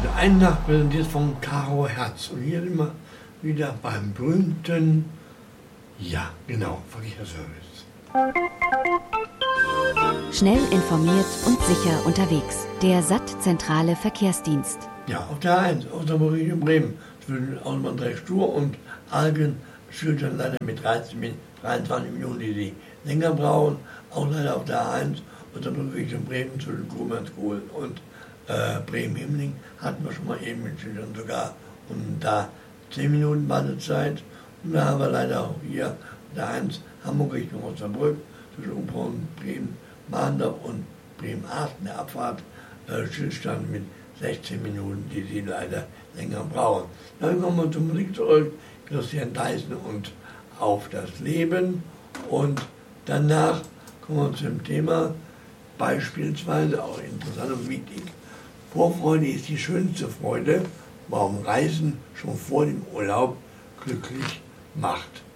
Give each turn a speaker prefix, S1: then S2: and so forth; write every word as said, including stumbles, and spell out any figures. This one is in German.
S1: Eine Nacht präsentiert von Caro Herz. Und hier sind wir wieder beim berühmten, ja genau, Verkehrsservice.
S2: Schnell informiert und sicher unterwegs. Der S A T-zentrale Verkehrsdienst.
S1: Ja, auf der eins, aus der Region Bremen, zwischen Autobahn drei Stur und Algen, schildern leider mit dreizehn, dreiundzwanzig Minuten, die sie länger brauchen. Auch leider auf der eins, aus der Region Bremen, zwischen Grummerskohl und äh, Bremen-Himmeling, hatten wir schon mal eben mit Schildern sogar. Und da zehn Minuten Wartezeit. Und da haben wir leider auch hier auf der eins, Hamburg Richtung Osnabrück, zwischen Umbraun, Bremen, Mahndorf und Bremen-Aachen, der Abfahrt, äh, Stillstand mit sechzehn Minuten, die sie leider länger brauchen. Dann kommen wir zur Musik zurück, Christian Deißen und Auf das Leben. Und danach kommen wir zum Thema, beispielsweise auch interessant und wichtig, Vorfreude ist die schönste Freude, warum Reisen schon vor dem Urlaub glücklich macht.